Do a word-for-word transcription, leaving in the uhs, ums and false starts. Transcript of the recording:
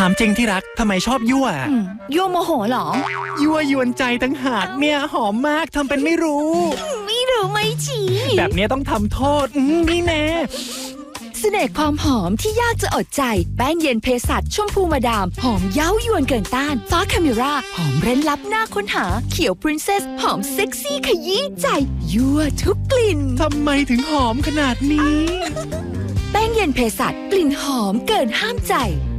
ามจริงที่รักทำไมชอบยั่วอืมยั่วโมโหเหรอยั่วยวนใจตั้งหากเนี่ยหอมมากทำเป็นไม่รู้ไม่รู้ไม่ชี้แบบนี้ต้องทำโทษอืมนี่แน่เสน่ห์ความหอมที่ยากจะอดใจแป้งเย็นเภสัชชมพูมาดามหอมเย้ายวนเกินต้านฟ้าคาเมราหอมเร้นลับหน้าค้นหาเขียวพรินเซสหอมเซ็กซี่ขยี้ใจยั่วทุกกลิ่นทำไมถึงหอมขนาดนี้แป้งเย็นเภสัชกลิ่นหอมเกินห้ามใจ